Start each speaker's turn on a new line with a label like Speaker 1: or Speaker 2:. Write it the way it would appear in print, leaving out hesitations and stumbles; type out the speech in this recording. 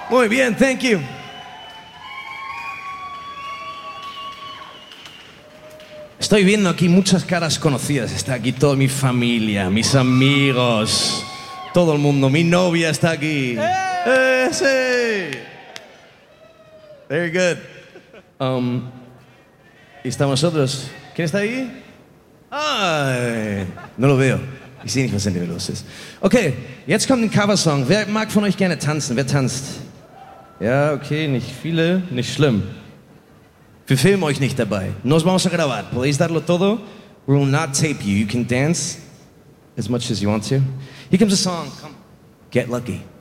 Speaker 1: Muy bien, thank you. Estoy viendo aquí muchas caras conocidas. Está aquí toda mi familia, mis amigos, todo el mundo. Mi novia está aquí. Sí. Very good. ¿Y estamos nosotros? ¿Quién está ahí? Ay, no lo veo. Ich sehe nicht, was in dir los ist. Okay, jetzt kommt ein Coversong. Wer mag von euch gerne tanzen? Wer tanzt? Ja, okay, nicht viele, nicht schlimm. Wir filmen euch nicht dabei. Nos vamos a grabar. Podéis darlo todo. We will not tape you. You can dance as much as you want to. Here comes a song. Come. Get Lucky.